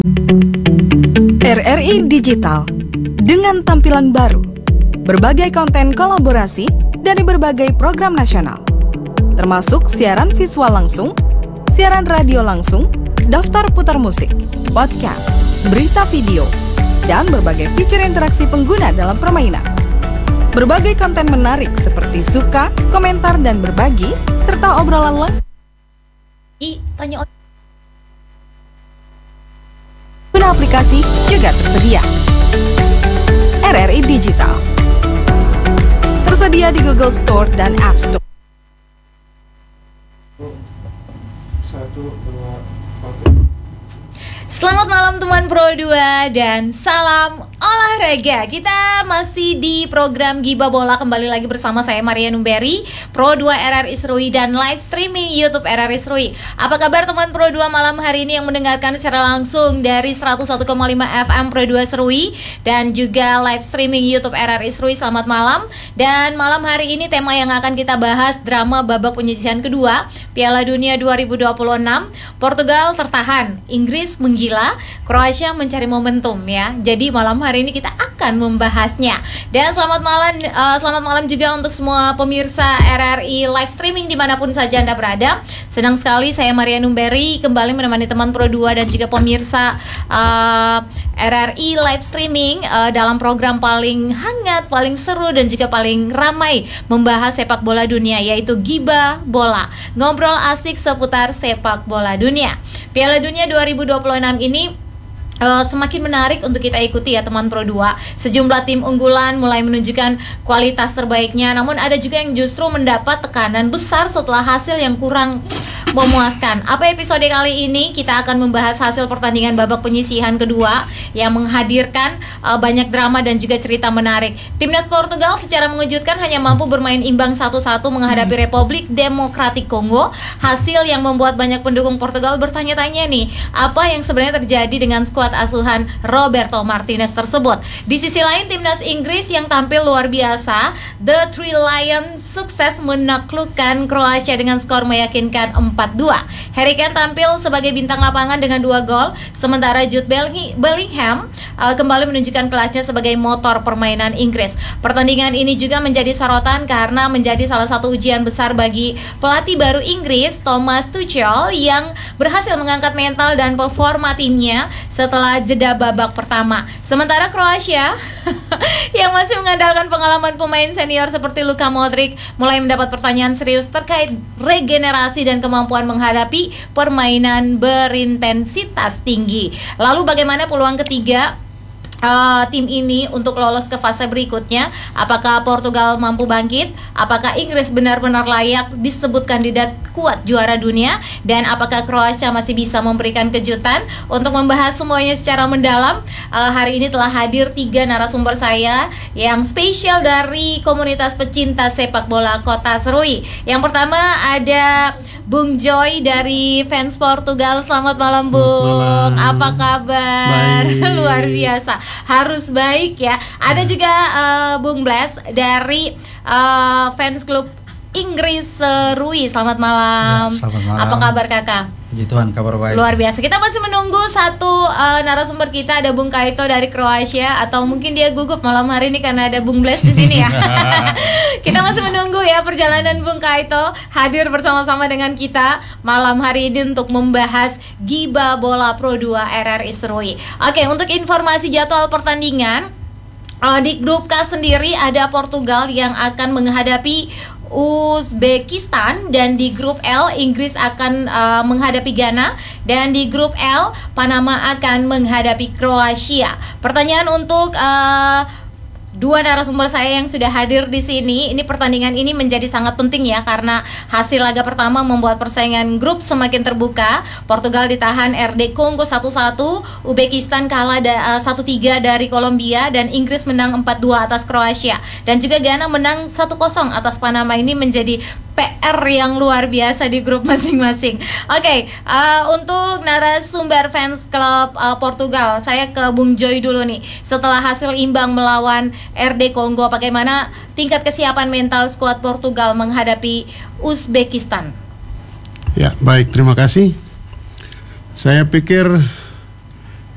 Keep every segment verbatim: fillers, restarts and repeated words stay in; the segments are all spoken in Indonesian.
R R I Digital dengan tampilan baru, berbagai konten kolaborasi dari berbagai program nasional, termasuk siaran visual langsung, siaran radio langsung, daftar putar musik, podcast, berita video, dan berbagai fitur interaksi pengguna dalam permainan. Berbagai konten menarik seperti suka, komentar, dan berbagi, serta obrolan langsung. I, tanya Guna aplikasi juga tersedia. R R I Digital tersedia di Google Store dan App Store. Satu, dua, Selamat malam teman Pro dua dan salam olahraga. Kita masih di program Giba Bola, kembali lagi bersama saya Maria Numberi, Pro dua R R I Serui dan live streaming YouTube R R I Serui. Apa kabar teman Pro dua malam hari ini yang mendengarkan secara langsung dari seratus satu koma lima F M Pro dua Serui dan juga live streaming YouTube R R I Serui. Selamat malam. Dan malam hari ini tema yang akan kita bahas drama babak penyisihan kedua Piala Dunia dua ribu dua puluh enam. Portugal tertahan, Inggris menggila, Kroasia mencari momentum ya. Jadi malam hari ini kita akan membahasnya. Dan selamat malam, uh, selamat malam juga untuk semua pemirsa R R I live streaming dimanapun saja Anda berada. Senang sekali saya Maria Numberi kembali menemani teman Pro dua dan juga pemirsa uh, R R I live streaming uh, dalam program paling hangat, paling seru dan juga paling ramai membahas sepak bola dunia, yaitu Giba Bola. Ngobrol asik seputar sepak bola dunia. Piala Dunia dua ribu dua puluh enam ini Uh, semakin menarik untuk kita ikuti ya teman Pro dua. Sejumlah tim unggulan mulai menunjukkan kualitas terbaiknya, namun ada juga yang justru mendapat tekanan besar setelah hasil yang kurang memuaskan. Apa episode kali ini kita akan membahas hasil pertandingan babak penyisihan kedua yang menghadirkan uh, banyak drama dan juga cerita menarik. Timnas Portugal secara mengejutkan hanya mampu bermain imbang satu satu menghadapi Republik Demokratik Kongo. Hasil yang membuat banyak pendukung Portugal bertanya-tanya nih, apa yang sebenarnya terjadi dengan skuad asuhan Roberto Martinez tersebut. Di sisi lain, timnas Inggris yang tampil luar biasa, The Three Lions sukses menaklukkan Kroasia dengan skor meyakinkan empat dua. Harry Kane tampil sebagai bintang lapangan dengan dua gol, sementara Jude Bellingham uh, kembali menunjukkan kelasnya sebagai motor permainan Inggris. Pertandingan ini juga menjadi sorotan karena menjadi salah satu ujian besar bagi pelatih baru Inggris, Thomas Tuchel, yang berhasil mengangkat mental dan performa timnya setelah jeda babak pertama. Sementara Kroasia yang masih mengandalkan pengalaman pemain senior seperti Luka Modric mulai mendapat pertanyaan serius terkait regenerasi dan kemampuan menghadapi permainan berintensitas tinggi. Lalu bagaimana peluang ketiga Uh, tim ini untuk lolos ke fase berikutnya? Apakah Portugal mampu bangkit? Apakah Inggris benar-benar layak disebut kandidat kuat juara dunia? Dan apakah Kroasia masih bisa memberikan kejutan? Untuk membahas semuanya secara mendalam, uh, hari ini telah hadir tiga narasumber saya yang spesial dari komunitas pecinta sepak bola Kota Serui. Yang pertama ada Bung Joy dari fans Portugal. Selamat malam Bung. Malam. Apa kabar? Luar biasa. Harus baik ya. Ada juga uh, Bung Bless dari uh, fans klub Inggris Serui. Selamat malam. Ya, selamat malam. Apa kabar kakak? Puji Tuhan, kabar baik. Luar biasa. Kita masih menunggu satu uh, narasumber kita, ada Bung Kaito dari Kroasia, atau mungkin dia gugup malam hari ini karena ada Bung Bless di sini ya. Kita masih menunggu ya perjalanan Bung Kaito hadir bersama-sama dengan kita malam hari ini untuk membahas Giba Bola Pro dua R R I Serui. Oke, untuk informasi jadwal pertandingan, uh, di grup K sendiri ada Portugal yang akan menghadapi Uzbekistan, dan di grup L Inggris akan uh, menghadapi Ghana, dan di grup L Panama akan menghadapi Kroasia. Pertanyaan untuk uh, dua narasumber saya yang sudah hadir di sini, ini pertandingan ini menjadi sangat penting ya, karena hasil laga pertama membuat persaingan grup semakin terbuka. Portugal ditahan R D Kongo satu satu, Uzbekistan kalah da, uh, satu tiga dari Kolombia, dan Inggris menang empat dua atas Kroasia, dan juga Ghana menang satu kosong atas Panama. Ini menjadi P R yang luar biasa di grup masing-masing. Oke, okay, uh, untuk narasumber fans klub uh, Portugal, saya ke Bung Joy dulu nih. Setelah hasil imbang melawan R D Kongo, bagaimana tingkat kesiapan mental skuad Portugal menghadapi Uzbekistan? Ya, baik, terima kasih. Saya pikir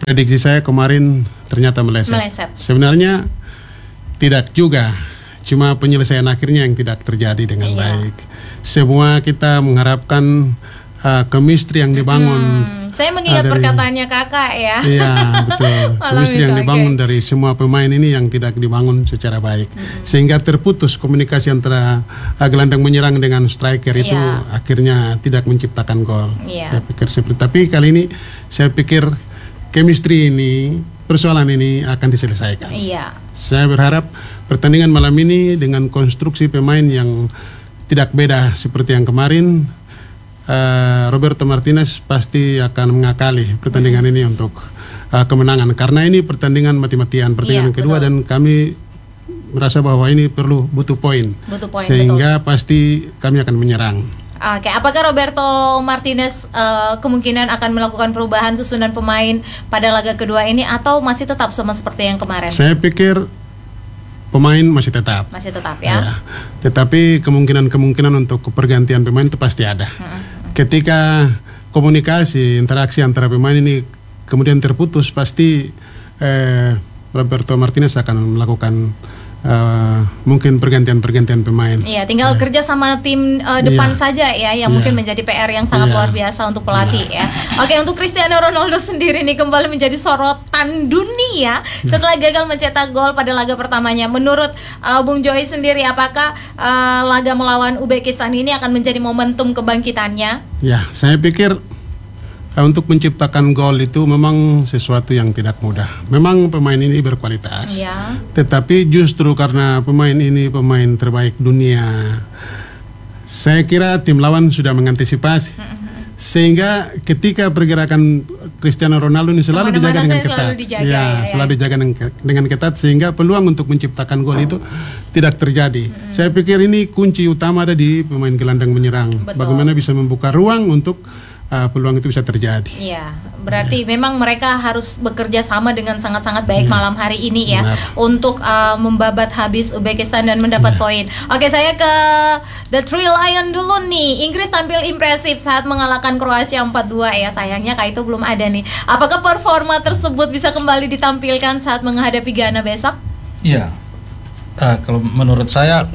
prediksi saya kemarin ternyata meleset. Meleset. Sebenarnya tidak juga, cuma penyelesaian akhirnya yang tidak terjadi dengan Iya. baik. Semua kita mengharapkan uh, chemistry yang dibangun. Hmm, saya mengingat Ah, dari- perkataannya kakak ya. Iya, betul. Malam Chemistry itu, yang oke. dibangun dari semua pemain ini yang tidak dibangun secara baik, sehingga terputus komunikasi antara uh, gelandang menyerang dengan striker itu, Iya. akhirnya tidak menciptakan gol. Iya. Saya pikir seperti. Tapi kali ini saya pikir chemistry ini, persoalan ini akan diselesaikan. Iya. Saya berharap pertandingan malam ini dengan konstruksi pemain yang tidak beda seperti yang kemarin, uh, Roberto Martinez pasti akan mengakali pertandingan ini untuk uh, kemenangan, karena ini pertandingan mati-matian, pertandingan Iya, kedua, betul. dan kami merasa bahwa ini perlu butuh poin, Butuh poin, sehingga pasti kami akan menyerang. Oke, apakah Roberto Martinez eh, kemungkinan akan melakukan perubahan susunan pemain pada laga kedua ini atau masih tetap sama seperti yang kemarin? Saya pikir pemain masih tetap. Masih tetap ya. Ya, tetapi kemungkinan-kemungkinan untuk pergantian pemain itu pasti ada. Ketika komunikasi, interaksi antara pemain ini kemudian terputus, pasti eh, Roberto Martinez akan melakukan eh, mungkin pergantian-pergantian pemain. Iya, tinggal kerja sama tim eh, depan Iya. saja ya, yang Iya. mungkin menjadi P R yang sangat Iya. luar biasa untuk pelatih ya. Oke, untuk Cristiano Ronaldo sendiri nih kembali menjadi sorotan dunia setelah gagal mencetak gol pada laga pertamanya. Menurut eh, Bung Joy sendiri, apakah eh, laga melawan Uzbekistan ini akan menjadi momentum kebangkitannya? Ya, saya pikir eh, untuk menciptakan gol itu memang sesuatu yang tidak mudah. Memang pemain ini berkualitas. Ya. Tetapi justru karena pemain ini pemain terbaik dunia, saya kira tim lawan sudah mengantisipasi. Sehingga ketika pergerakan Cristiano Ronaldo ini selalu Kemana-mana dijaga dengan saya ketat. selalu dijaga, ya, ya. selalu dijaga dengan, dengan ketat, sehingga peluang untuk menciptakan gol itu tidak terjadi. Saya pikir ini kunci utama ada di pemain gelandang menyerang. Betul. Bagaimana bisa membuka ruang untuk uh, peluang itu bisa terjadi. Iya, berarti memang mereka harus bekerja sama dengan sangat-sangat baik malam hari ini ya, Benar. untuk uh, membabat habis Uzbekistan dan mendapat poin. Oke, saya ke The Three Lion dulu nih. Inggris tampil impresif saat mengalahkan Kroasia empat dua ya. Sayangnya Kak itu belum ada nih. Apakah performa tersebut bisa kembali ditampilkan saat menghadapi Ghana besok? Iya. Eh, kalau menurut saya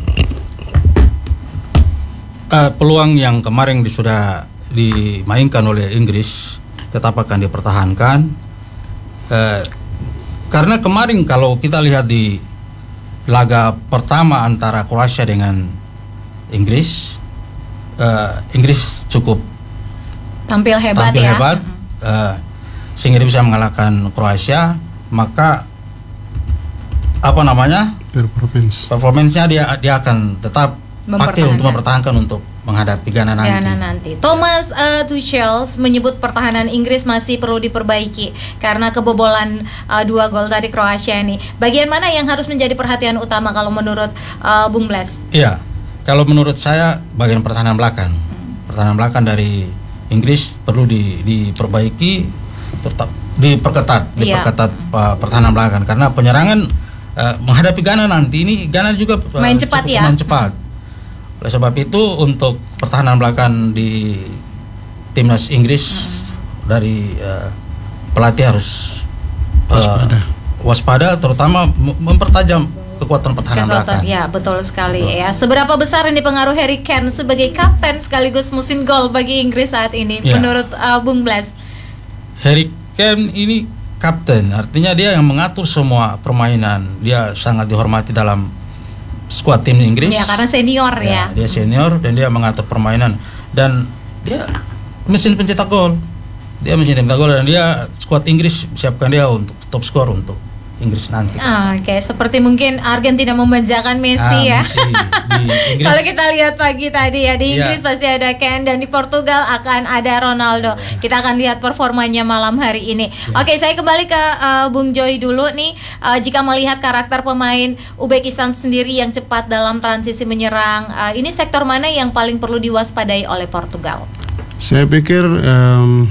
eh, peluang yang kemarin di- sudah dimainkan oleh Inggris tetap akan dipertahankan. Eh, karena kemarin kalau kita lihat di laga pertama antara Kroasia dengan Inggris, eh, Inggris cukup Tampil hebat tampil ya. hebat, eh, sehingga dia bisa mengalahkan Kroasia. Maka apa namanya Performance. performance-nya dia dia akan tetap pakai Mempertahankan. untuk mempertahankan untuk menghadapi Ghana nanti. Ghana nanti. Thomas uh, Tuchel menyebut pertahanan Inggris masih perlu diperbaiki karena kebobolan uh, dua gol dari Kroasia ini. Bagian mana yang harus menjadi perhatian utama kalau menurut uh, Bung Bles? Iya, kalau menurut saya bagian pertahanan belakang, pertahanan belakang dari Inggris perlu di, diperbaiki, tetap diperketat, Iya. diperketat uh, pertahanan belakang karena penyerangan uh, menghadapi Ghana nanti ini Ghana juga uh, Main cepat cukup ya. main cepat. Oleh sebab itu untuk pertahanan belakang di timnas Inggris dari uh, pelatih harus uh, Waspada. waspada, terutama mem- mempertajam kekuatan pertahanan Kekuatan, belakang. ya betul sekali ya. Seberapa besar ini pengaruh Harry Kane sebagai kapten sekaligus mesin gol bagi Inggris saat ini Ya. menurut uh, Bung Bles? Harry Kane ini kapten, artinya dia yang mengatur semua permainan. Dia sangat dihormati dalam skuad tim Inggris. Ya karena senior ya. Dia senior dan dia mengatur permainan dan dia mesin pencetak gol. Dia mesin pencetak gol dan dia skuad Inggris siapkan dia untuk top skor untuk Inggris nanti. Ah, Oke, seperti mungkin Argentina memanjakan Messi ya. Ah, Messi di Inggris. Kalau kita lihat pagi tadi ya, di Iya. Inggris pasti ada Kane dan di Portugal akan ada Ronaldo. Kita akan lihat performanya malam hari ini. Oke, saya kembali ke uh, Bung Joy dulu nih. Uh, jika melihat karakter pemain Uzbekistan sendiri yang cepat dalam transisi menyerang, uh, ini sektor mana yang paling perlu diwaspadai oleh Portugal? Saya pikir em,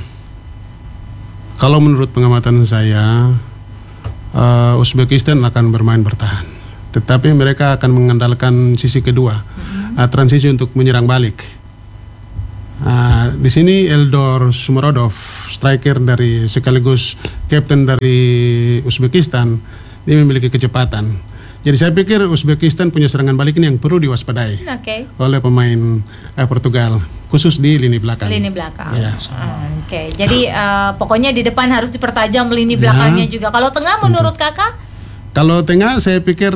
kalau menurut pengamatan saya, uh, Uzbekistan akan bermain bertahan, tetapi mereka akan mengandalkan sisi kedua, uh, transisi untuk menyerang balik. Uh, di sini Eldor Sumorodov, striker dari sekaligus kapten dari Uzbekistan, dia memiliki kecepatan. Jadi saya pikir Uzbekistan punya serangan balik ini yang perlu diwaspadai Oke. oleh pemain uh, Portugal, khusus di lini belakang. Lini belakang. Ya. Ah, Oke. Jadi uh, pokoknya di depan harus dipertajam lini Ya. belakangnya juga. Kalau tengah menurut kakak? Kalau tengah saya pikir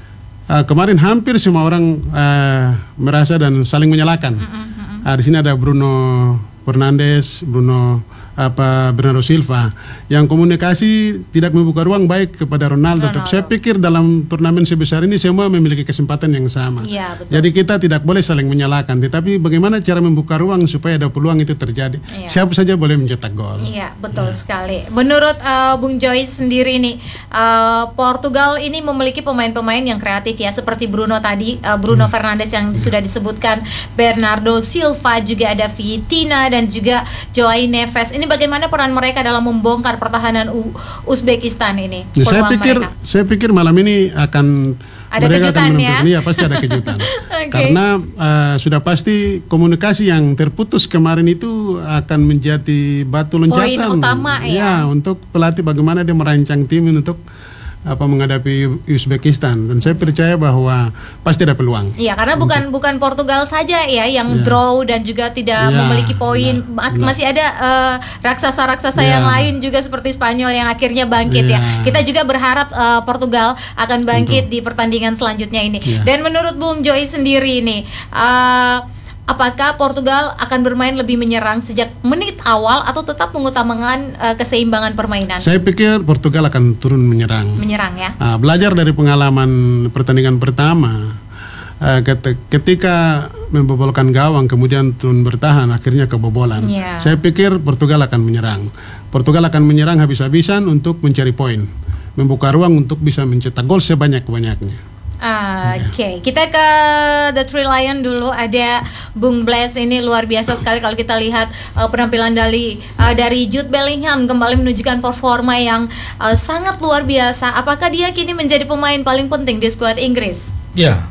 uh, kemarin hampir semua orang uh, merasa dan saling menyalahkan. Uh, di sini ada Bruno Fernandes, Bruno apa Bernardo Silva yang komunikasi tidak membuka ruang baik kepada Ronaldo. Ronaldo. Tapi saya pikir dalam turnamen sebesar ini semua memiliki kesempatan yang sama. Iya, betul. Jadi kita tidak boleh saling menyalahkan, tetapi bagaimana cara membuka ruang supaya ada peluang itu terjadi. Iya. Siapa saja boleh mencetak gol. Iya, betul sekali. Menurut uh, Bung Joyce sendiri nih, uh, Portugal ini memiliki pemain-pemain yang kreatif ya, seperti Bruno tadi, uh, Bruno Hmm. Fernandes yang sudah disebutkan, Bernardo Silva, juga ada Vitinha dan juga Joao Neves. Ini bagaimana peran mereka dalam membongkar pertahanan U- Uzbekistan ini? Ya, saya Peluang pikir mereka. saya pikir malam ini akan Ada mereka kejutan akan ya? menentukan. Iya, pasti ada kejutan. Oke. Karena uh, sudah pasti komunikasi yang terputus kemarin itu akan menjadi batu loncatan. utama ya. untuk pelatih bagaimana dia merancang tim untuk apa menghadapi Uzbekistan, dan saya percaya bahwa pasti ada peluang. Iya, karena bukan bukan Portugal saja ya yang Ya. draw dan juga tidak Ya, memiliki poin. Ma- benar. Masih ada eh, raksasa-raksasa Ya. yang lain juga seperti Spanyol yang akhirnya bangkit ya. Ya. Kita juga berharap eh, Portugal akan bangkit di pertandingan selanjutnya ini. Ya. Dan menurut Bung Joy sendiri nih, eh, apakah Portugal akan bermain lebih menyerang sejak menit awal atau tetap mengutamakan eh, keseimbangan permainan? Saya pikir Portugal akan turun menyerang. Menyerang ya. Ah, belajar dari pengalaman pertandingan pertama, eh, ket- ketika membobolkan gawang kemudian turun bertahan akhirnya kebobolan. Iya. Saya pikir Portugal akan menyerang. Portugal akan menyerang habis-habisan untuk mencari poin, membuka ruang untuk bisa mencetak gol sebanyak-banyaknya. Ah, Oke, kita ke The Three Lion dulu. Ada Bung Bless, ini luar biasa sekali kalau kita lihat uh, penampilan dari uh, dari Jude Bellingham kembali menunjukkan performa yang uh, sangat luar biasa. Apakah dia kini menjadi pemain paling penting di skuad Inggris? Ya,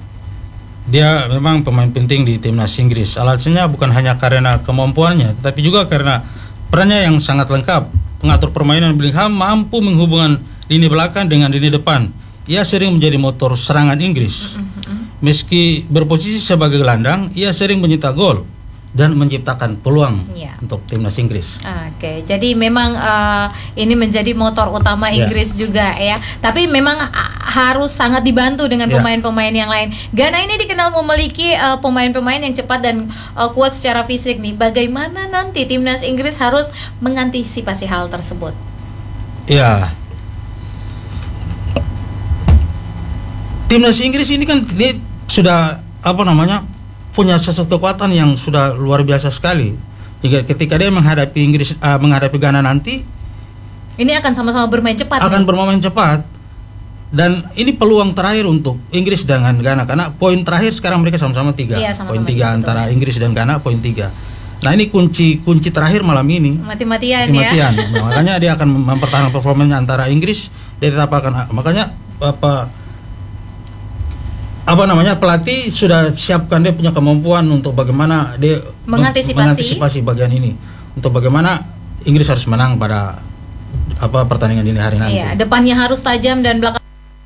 dia memang pemain penting di timnas Inggris. Alasannya bukan hanya karena kemampuannya, tetapi juga karena perannya yang sangat lengkap. Pengatur permainan Bellingham mampu menghubungkan lini belakang dengan lini depan. Ia sering menjadi motor serangan Inggris. Meski berposisi sebagai gelandang, ia sering mencetak gol dan menciptakan peluang Iya. untuk timnas Inggris. Oke, jadi memang uh, ini menjadi motor utama Ya. Inggris juga ya. Tapi memang uh, harus sangat dibantu dengan Ya. pemain-pemain yang lain. Ghana ini dikenal memiliki uh, pemain-pemain yang cepat dan uh, kuat secara fisik nih. Bagaimana nanti timnas Inggris harus mengantisipasi hal tersebut? Ya. Timnas Inggris ini kan dia sudah apa namanya punya sesuatu kekuatan yang sudah luar biasa sekali. Jika ketika dia menghadapi Inggris uh, menghadapi Ghana nanti Ini akan sama-sama bermain cepat. akan nih? bermain cepat, dan ini peluang terakhir untuk Inggris dengan Ghana karena poin terakhir sekarang mereka sama-sama tiga. Iya, sama-sama poin tiga, tiga betul. antara Inggris dan Ghana poin tiga. Nah ini kunci kunci terakhir malam ini. Mati-matian ya. Mati-matian. Nah, makanya dia akan mempertahankan performanya antara Inggris, dia tetap akan makanya apa apa namanya pelatih sudah siapkan dia punya kemampuan untuk bagaimana dia Mengantisipasi. mengantisipasi bagian ini untuk bagaimana Inggris harus menang pada apa pertandingan dini hari nanti. Iya, depannya harus tajam dan belakangnya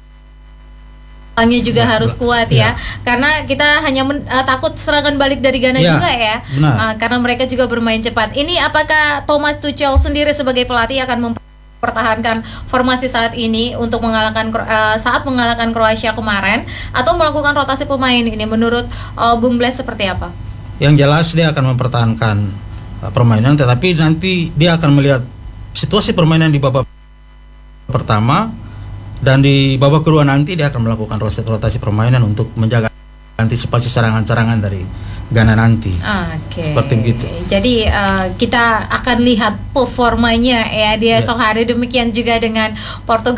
juga Ya, harus be- kuat ya. ya. Karena kita hanya men- uh, takut serangan balik dari Ghana Ya, juga ya. benar. Uh, karena mereka juga bermain cepat. Ini apakah Thomas Tuchel sendiri sebagai pelatih akan mempertahankan formasi saat ini untuk mengalahkan Kro- uh, saat mengalahkan Kroasia kemarin atau melakukan rotasi pemain ini menurut uh, Bung Bless seperti apa? Yang jelas dia akan mempertahankan uh, permainan, tetapi nanti dia akan melihat situasi permainan di babak pertama dan di babak kedua nanti dia akan melakukan rotasi, rotasi permainan untuk menjaga antisipasi serangan-serangan dari Ghana nanti. Oke. Seperti begitu. Jadi uh, kita akan lihat performanya ya di Ya. esok hari, demikian juga dengan Portugal.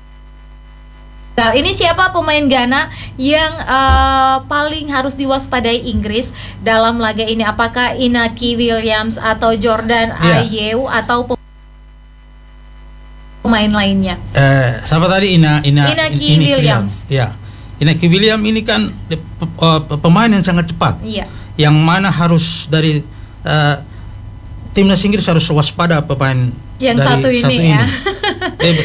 Ini siapa pemain Ghana yang uh, paling harus diwaspadai Inggris dalam laga ini? Apakah Inaki Williams atau Jordan Ya. Ayew atau pemain lainnya? Eh, siapa tadi Ina Ina Inaki Ini- Williams. Ya. Inaki Williams ini kan eh, pe- eh, pemain yang sangat cepat. Iya. Yang mana harus dari eh, timnas Inggris harus waspada pemain Yang dari satu ini ya.